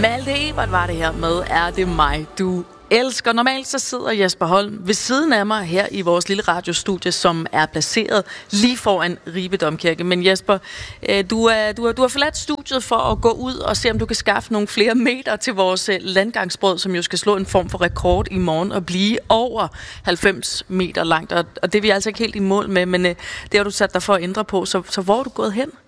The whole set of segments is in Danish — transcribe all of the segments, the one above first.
Malte Ebert var det her med Er det mig, du elsker. Normalt så sidder Jesper Holm ved siden af mig her i vores lille radiostudie, som er placeret lige foran Ribe Domkirke. Men Jesper, du har forladt studiet for at gå ud og se, om du kan skaffe nogle flere meter til vores landgangsbrød, som jo skal slå en form for rekord i morgen og blive over 90 meter langt. Og det er vi altså ikke helt i mål med, men det har du sat dig for at ændre på. Så hvor er du gået hen?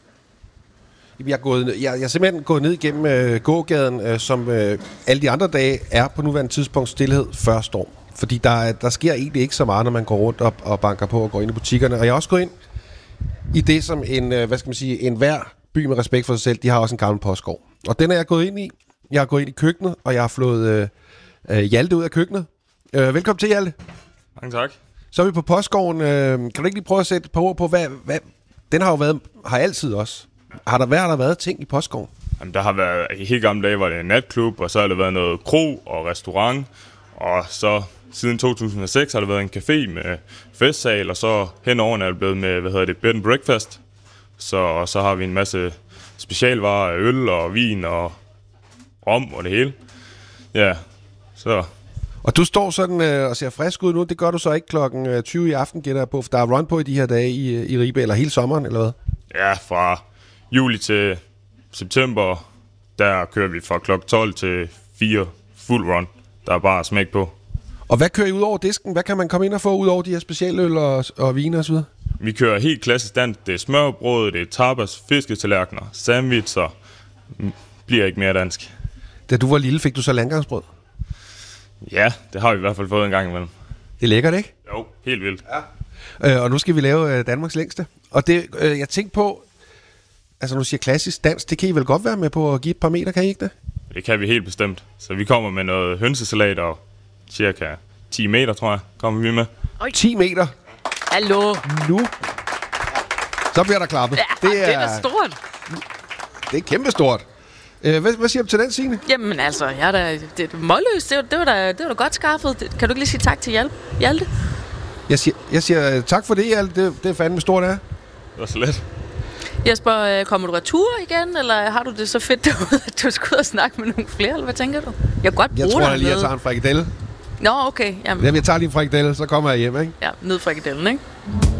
Jeg er simpelthen gået ned igennem gågaden, som alle de andre dage er på nuværende tidspunkt stillhed før storm. Fordi der sker egentlig ikke så meget, når man går rundt og banker på og går ind i butikkerne. Og jeg har også gået ind i det, som en hver by med respekt for sig selv, de har også en gammel postgård. Og den er jeg gået ind i. Jeg har gået ind i køkkenet, og jeg har flået Hjalte ud af køkkenet. Velkommen til, Hjalte. Mange tak. Så er vi på postgården. Kan du ikke lige prøve at sætte et par ord på, hvad den har altid også. Har der været ting i postgården? Jamen, der har været, i helt gamle dage var det en natklub, og så har der været noget kro og restaurant, og så siden 2006 har der været en café med festsal, og så henover er det blevet med, bed and breakfast. Så har vi en masse specialvarer, øl og vin og rom og det hele. Ja, så... Og du står sådan og ser frisk ud nu. Det gør du så ikke klokken 20 i aften, gætter jeg på, for der er run på i de her dage i Ribe, eller hele sommeren, eller hvad? Ja, fra juli til september, der kører vi fra klokken 12 til 4 fuld run. Der er bare smæk på. Og hvad kører I ud over disken? Hvad kan man komme ind og få ud over de her specialøl og vine og så videre? Vi kører helt klassisk dansk. Det er smørbrød, det er tapas, fisketallerkener, sandwicher. Bliver ikke mere dansk. Da du var lille, fik du så landgangsbrød? Ja, det har vi i hvert fald fået en gang imellem. Det er lækkert, ikke? Jo, helt vildt. Ja. Og nu skal vi lave Danmarks længste. Og det, jeg tænkte på, altså nu siger klassisk dans, det kan I vel godt være med på at give et par meter, kan I ikke det? Det kan vi helt bestemt. Så vi kommer med noget hønsesalat og cirka 10 meter, tror jeg, kommer vi med. 10 meter? Hallo? Nu? Så bliver der klappet. Ja, det er stort. Det er kæmpestort. Hvad siger du til den, Signe? Jamen altså, det er målløst. Det var da godt skaffet. Kan du ikke lige sige tak til Hjalte? Jeg siger tak for det, Hjalte. Det er fandme stort, det. Det var så let. Jesper, kommer du retur igen, eller har du det så fedt derude, at du skal ud og snakke med nogle flere, eller hvad tænker du? Jeg kan godt bruge Jeg tror lige, jeg tager en frikadelle. Nå, okay. Jamen, jeg tager lige en frikadelle, så kommer jeg hjem, ikke? Ja, ned frikadellen, ikke?